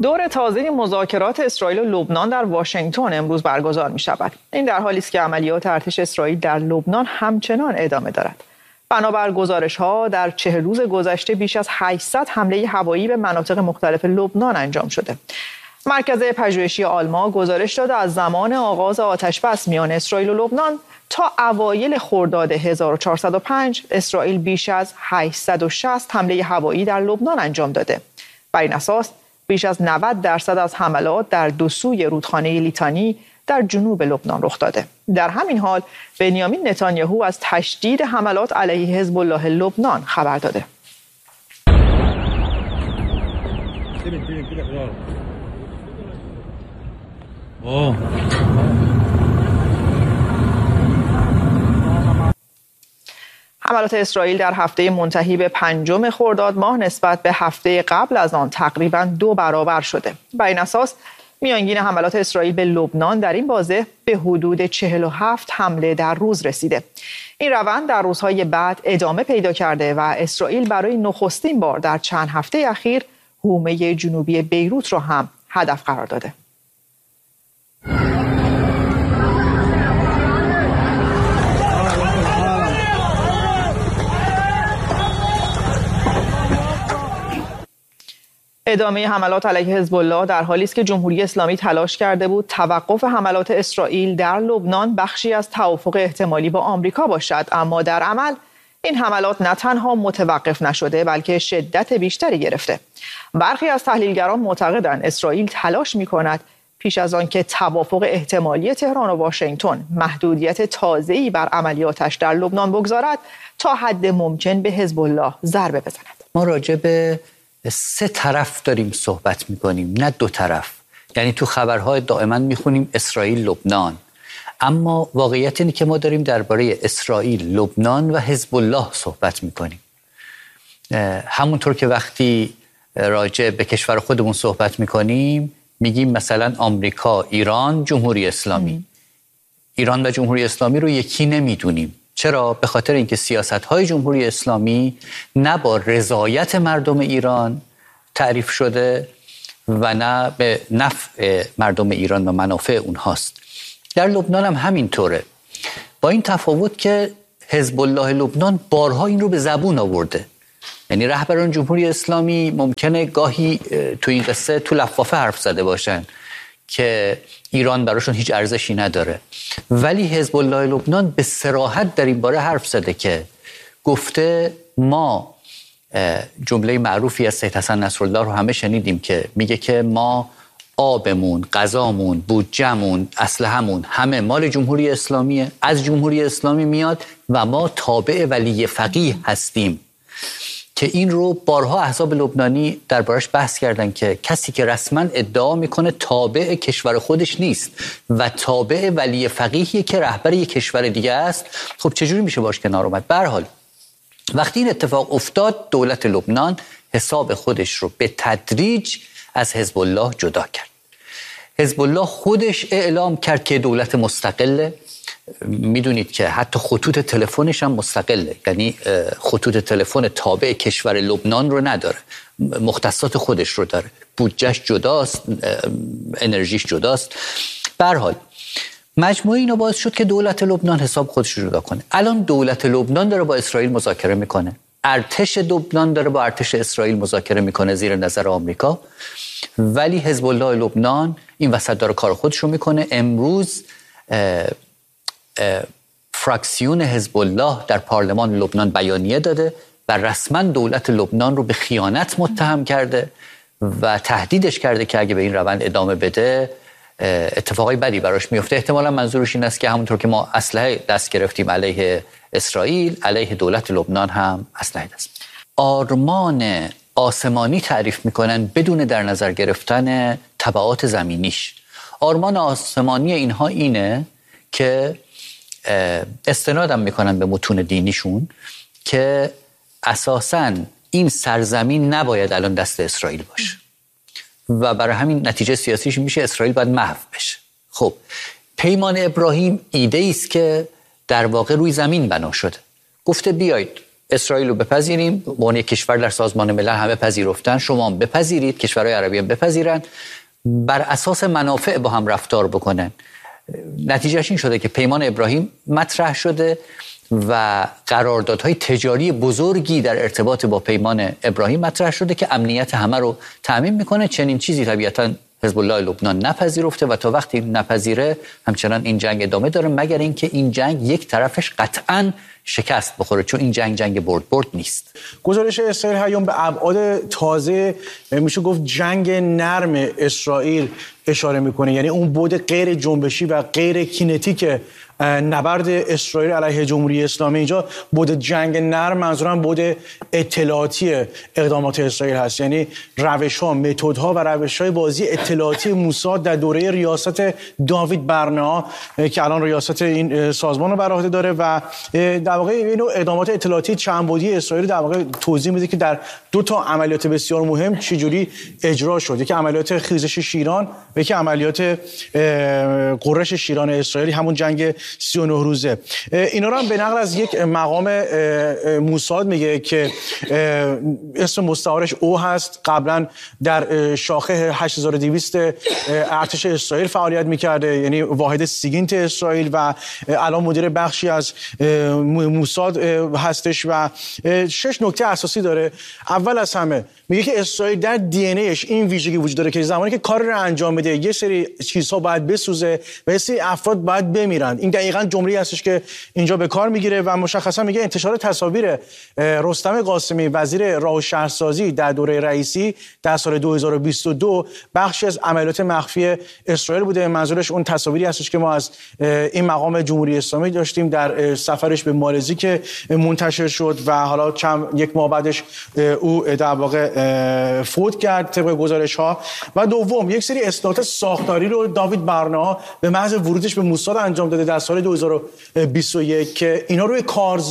دور تازه مذاکرات اسرائیل و لبنان در واشنگتن امروز برگزار می شود. این در حالی است که عملیات ارتش اسرائیل در لبنان همچنان ادامه دارد. بنابر گزارش‌ها در 40 روز گذشته بیش از 800 حمله هوایی به مناطق مختلف لبنان انجام شده. مرکز پژوهشی آلما گزارش داده از زمان آغاز آتش‌بس میان اسرائیل و لبنان تا اوایل خرداد 1405 اسرائیل بیش از 860 حمله هوایی در لبنان انجام داده. بر این اساس بیش از 90% از حملات در دو سوی رودخانه لیتانی در جنوب لبنان رخ داده. در همین حال بنیامین نتانیاهو از تشدید حملات علیه حزب الله لبنان خبر داده. حملات اسرائیل در هفته منتهی به 5 خرداد ماه نسبت به هفته قبل از آن تقریباً 2 برابر شده. بر این اساس میانگین حملات اسرائیل به لبنان در این بازه به حدود 47 حمله در روز رسیده. این روند در روزهای بعد ادامه پیدا کرده و اسرائیل برای نخستین بار در چند هفته اخیر حومه جنوبی بیروت را هم هدف قرار داده. ادامه حملات علیه حزب الله در حالی است که جمهوری اسلامی تلاش کرده بود توقف حملات اسرائیل در لبنان بخشی از توافق احتمالی با آمریکا باشد، اما در عمل این حملات نه تنها متوقف نشده بلکه شدت بیشتری گرفته. برخی از تحلیلگران معتقدند اسرائیل تلاش می‌کند پیش از آن که توافق احتمالی تهران و واشنگتن محدودیت تازه‌ای بر عملیاتش در لبنان بگذارد تا حد ممکن به حزب الله ضربه بزند. ما راجع به 3 طرف داریم صحبت میکنیم، نه 2 طرف. یعنی تو خبرهای دائما میخونیم اسرائیل لبنان، اما واقعیت اینه که ما داریم درباره اسرائیل لبنان و حزب الله صحبت میکنیم. همونطور که وقتی راجع به کشور خودمون صحبت میکنیم میگیم مثلا آمریکا، ایران، جمهوری اسلامی. ایران و جمهوری اسلامی رو یکی نمیدونیم. چرا؟ به خاطر اینکه سیاست‌های جمهوری اسلامی نه با رضایت مردم ایران تعریف شده و نه به نفع مردم ایران و منافع اونهاست. در لبنان هم همینطوره، با این تفاوت که حزب الله لبنان بارها این رو به زبون آورده. یعنی رهبران جمهوری اسلامی ممکنه گاهی تو این قصه تو لفافه حرف زده باشن که ایران براشون هیچ ارزشی نداره، ولی حزب الله لبنان به صراحت در این باره حرف زده که گفته ما، جمله معروفی از سید حسن نصرالله رو همه شنیدیم که میگه که ما آبمون، غذامون، بودجه‌مون، اسلحه‌مون همه مال جمهوری اسلامیه، از جمهوری اسلامی میاد و ما تابع ولی فقیه هستیم. که این رو بارها احزاب لبنانی دربارش بحث کردن که کسی که رسما ادعا میکنه تابع کشور خودش نیست و تابع ولی فقیهی که رهبر یک کشور دیگه است، خب چجوری میشه باش کنار اومد؟ به هر حال وقتی این اتفاق افتاد، دولت لبنان حساب خودش رو به تدریج از حزب الله جدا کرد. حزب الله خودش اعلام کرد که دولت مستقله. میدونید که حتی خطوط تلفنش هم مستقله، یعنی خطوط تلفن تابع کشور لبنان رو نداره، مختصات خودش رو داره، بودجهش جداست، انرژیش جداست. به هر حال مجموعه اینا باعث شد که دولت لبنان حساب خودش رو جدا کنه. الان دولت لبنان داره با اسرائیل مذاکره میکنه، ارتش لبنان داره با ارتش اسرائیل مذاکره میکنه زیر نظر آمریکا، ولی حزب الله لبنان این وسط داره کار خودش رو میکنه. امروز فراکسیون حزب الله در پارلمان لبنان بیانیه داده و رسما دولت لبنان رو به خیانت متهم کرده و تهدیدش کرده که اگه به این روند ادامه بده اتفاقای بدی براش میفته. احتمالا منظورش این است که همونطور که ما اسلحه دست گرفتیم علیه اسرائیل، علیه دولت لبنان هم اسلحه دست. آرمان آسمانی تعریف میکنن بدون در نظر گرفتن تبعات زمینیش. آرمان آسمانی اینها اینه که استنادم میکنن به متون دینیشون که اساساً این سرزمین نباید الان دست اسرائیل باشه و برای همین نتیجه سیاسیش میشه اسرائیل باید محو بشه. خب پیمان ابراهیم ایده است که در واقع روی زمین بنا شده. گفته بیایید اسرائیل رو بپذیریم، به عنوان کشور در سازمان ملل همه پذیرفتن، شما هم بپذیرید، کشورهای عربی هم بپذیرن، بر اساس منافع با هم رفتار بکنن. نتیجهش این شده که پیمان ابراهیم مطرح شده و قراردادهای تجاری بزرگی در ارتباط با پیمان ابراهیم مطرح شده که امنیت همه رو تضمین میکنه. چنین چیزی طبیعتاً حزب الله لبنان نپذیرفته و تا وقتی نپذیره همچنان این جنگ ادامه داره، مگر اینکه این جنگ یک طرفش قطعاً شکست بخوره، چون این جنگ برد نیست. گزارش اسرائیل هیوم به ابعاد تازه میشه گفت جنگ نرم اسرائیل اشاره میکنه، یعنی اون بعد غیر جنبشی و غیر کینتیک نبرد اسرائیل علیه جمهوری اسلامی. اینجا بعد جنگ نرم منظورم بعد اطلاعاتی اقدامات اسرائیل هست، یعنی روش‌ها، متدها و روش‌های بازی اطلاعاتی موساد در دوره ریاست داوید برنا که الان ریاست این سازمان رو بر عهده داره و در واقع اینو اقدامات اطلاعاتی چند بعدی اسرائیل در واقع توضیح میده که در دو تا عملیات بسیار مهم چجوری اجرا شد. یکی عملیات خیزش شیران و یکی عملیات قرش شیران اسرائیلی، همون جنگ 39 روزه. اینا رو هم به نقل از یک مقام موساد میگه که اسم مستعارش او هست، قبلا در شاخه 8200 ارتش اسرائیل فعالیت میکرده، یعنی واحد سیگینت اسرائیل و الان مدیر بخشی از موساد هستش و 6 نکته اساسی داره. اول از همه میگه که اسرائیل در دی ان ایش این ویژگی وجود داره که زمانی که کار رو انجام بده یه سری چیزها باید بسوزه و یه سری افراد باید بمیرن. این دقیقاً جمله‌ای هستش که اینجا به کار میگیره و مشخصا میگه انتشار تصاویر رستم قاسمی وزیر راه و شهرسازی در دوره رئیسی در سال 2022 بخشی از عملیات مخفی اسرائیل بوده. منظورش اون تصاویری هستش که ما از این مقام جمهوری اسلامی داشتیم در سفرش به مالزی که منتشر شد و حالا یک ماه بعدش او در واقع فوت کرد طبق گزارش ها. و دوم یک سری اصلاحات ساختاری رو داوید برنا به محض ورودش به موساد انجام داده در سال 2021 که اینا روی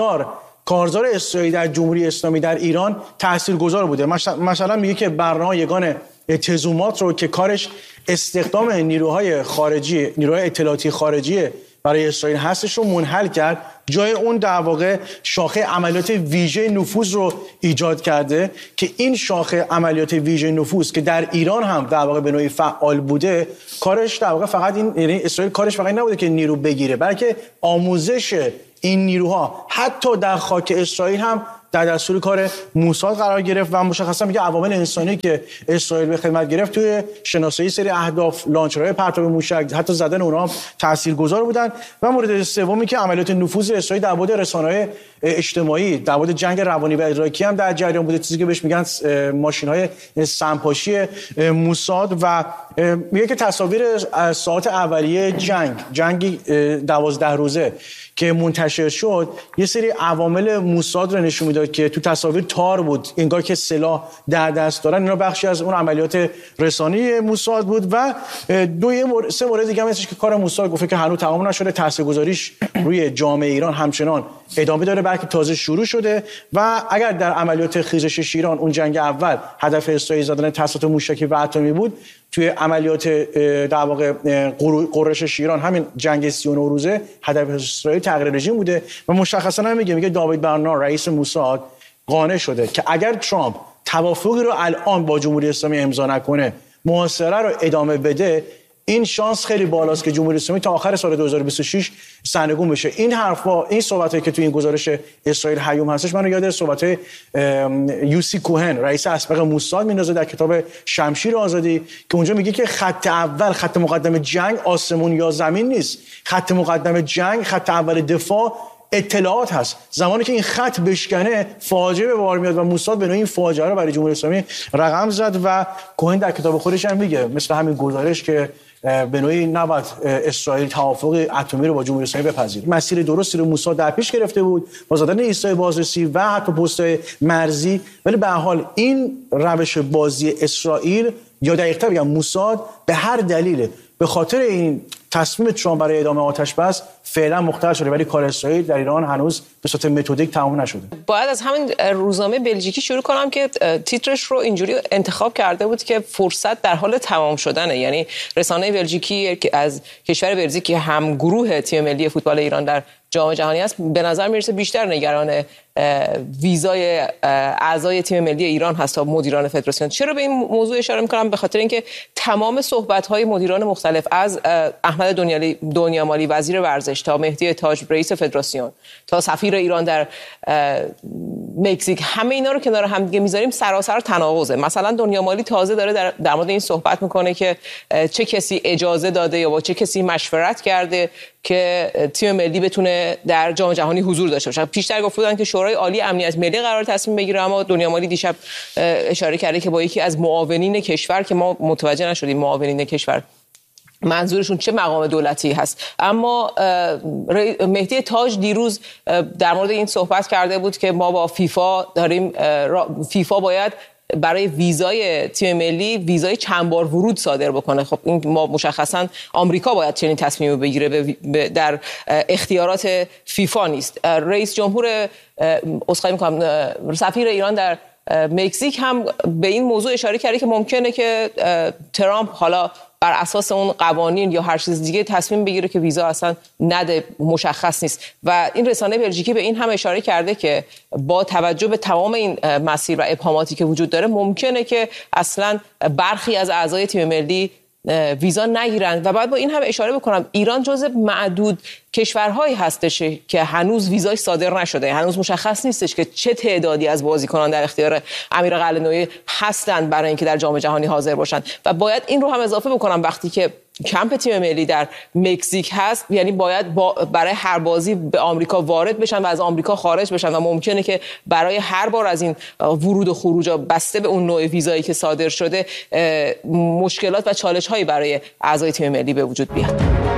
کارزار اسرائیل در جمهوری اسلامی در ایران تاثیرگذار بوده. مثلا میگه که برنا یگان تزومات رو که کارش استخدام نیروهای خارجی، نیروهای اطلاعاتی خارجی برای اسرائیل هستش رو منحل کرد، جای اون در واقع شاخه عملیات ویژه نفوذ رو ایجاد کرده که این شاخه عملیات ویژه نفوذ که در ایران هم در واقع به نوعی فعال بوده، کارش در واقع فقط این، یعنی اسرائیل کارش فقط نبوده که نیرو بگیره، بلکه آموزش این نیروها حتی در خاک اسرائیل هم در دستور کار موساد قرار گرفت و مشخصا میگه عوامل انسانی که اسرائیل به خدمت گرفت توی شناسایی سری اهداف، لانچرهای پرتاب موشک، حتی زدن اونها هم تاثیرگذار بودن. و مورد سومی که عملیات نفوذ اسرائیل در بعد رسانه‌های اجتماعی، در بعد جنگ روانی و ادراکی هم در جریان بوده، چیزی که بهش میگن ماشین‌های سمپاشی موساد. و میگه که تصاویر ساعات اولیه جنگی 12 روزه که منتشر شد یه سری عوامل موساد رو نشون میداد که تو تصاویر تار بود، انگار که سلاح در دست دارن. اینا بخشی از اون عملیات رسانی موساد بود. و سه مورد دیگه هم هستش که کار موساد گفته که هنوز تمام نشده، تاثیرگذاریش روی جامعه ایران همچنان ادامه داره، بلکه تازه شروع شده. و اگر در عملیات خیزش شیران اون جنگ اول هدف اسرائیل زدن تسلیحات موشکی و اتمی بود، توی عملیات در واقع قرش شیران همین جنگ 39 روزه هدف اسرائیل تغییر رژیم بوده. و مشخصا هم میگه داوید برنا رئیس موساد قانع شده که اگر ترامپ توافقی رو الان با جمهوری اسلامی امضا نکنه، محاصره رو ادامه بده، این شانس خیلی بالاست که جمهوری اسلامی تا آخر سال 2026 سرنگون بشه. این حرفا، این صحبتایی که توی این گزارش اسرائیل هیوم هستش منو یاد صحبتای یوسی کوهن رئیس اسبق موساد میندازه در کتاب شمشیر آزادی که اونجا میگه که خط اول، خط مقدم جنگ آسمون یا زمین نیست. خط مقدم جنگ، خط اول دفاع اطلاعات هست. زمانی که این خط بشکنه فاجعه به بار میاد و موساد به نوعی این فاجعه رو برای جمهوری اسلامی رقم زد. و کوهن در کتاب خودش هم میگه مثل همین گزارش که به نوعی نباید اسرائیل توافق اتمی رو با جمهوری اسلامی بپذیره. مسیر درستی رو موساد در پیش گرفته بود با زدن ایستگاه بازرسی و حتی پست‌های مرزی، ولی به هر حال این روش بازی اسرائیل، یا دقیق‌تر بگم موساد، به هر دلیل به خاطر این تصمیم ترامپ برای ادامه آتش بس فعلا مختل شده، ولی کار اسرائیل در ایران هنوز به صورت متدیک تمام نشده. باید از همین روزنامه بلژیکی شروع کنم که تیترش رو اینجوری انتخاب کرده بود که فرصت در حال تمام شدنه. یعنی رسانه بلژیکی که از کشور بلژیک که هم گروه تیم ملی فوتبال ایران در جام جهانی است، به نظر میرسه بیشتر نگران ویزای اعضای تیم ملی ایران هست تا مدیران فدراسیون. چرا به این موضوع اشاره میکنم؟ به خاطر اینکه تمام صحبت‌های مدیران مختلف از احمد دنیامالی وزیر ورزش تا مهدی تاج رئیس فدراسیون تا سفیر ایران در مکزیک، همه اینا رو کنار هم دیگه میذاریم سراسر تناقضه. مثلا دنیامالی تازه داره در مورد این صحبت میکنه که چه کسی اجازه داده یا با چه کسی مشورت کرده که تیم ملی بتونه در جام جهانی حضور داشته باشه. پیشتر گفته بودن که شورای عالی امنیت ملی قرار تصمیم بگیره، اما دنیامالی دیشب اشاره کرده که با یکی از معاونین کشور که ما متوجه نشدیم معاونین کشور منظورشون چه مقام دولتی هست. اما مهدی تاج دیروز در مورد این صحبت کرده بود که ما با فیفا داریم، فیفا باید برای ویزای تیم ملی ویزای چند بار ورود صادر بکنه. خب این ما مشخصا آمریکا باید چنین تصمیمی بگیره، در اختیارات فیفا نیست. رئیس جمهور سفیر ایران در مکزیک هم به این موضوع اشاره کرده که ممکنه که ترامپ حالا بر اساس اون قوانین یا هر چیز دیگه تصمیم بگیره که ویزا اصلا نده، مشخص نیست. و این رسانه بلژیکی به این هم اشاره کرده که با توجه به تمام این مسیر و ابهاماتی که وجود داره ممکنه که اصلا برخی از اعضای تیم ملی ویزا نگیرن. و بعد با این هم اشاره بکنم ایران جزو معدود کشورهایی هستش که هنوز ویزای صادر نشده. هنوز مشخص نیستش که چه تعدادی از بازیکنان در اختیار امیر قلعه‌نویی هستند برای اینکه در جام جهانی حاضر باشن. و باید این رو هم اضافه بکنم وقتی که کمپ تیم ملی در مکزیک هست، یعنی باید برای هر بازی به آمریکا وارد بشن و از آمریکا خارج بشن و ممکنه که برای هر بار از این ورود و خروج بسته به اون نوع ویزایی که صادر شده مشکلات و چالش‌هایی برای اعضای تیم ملی به وجود بیاد.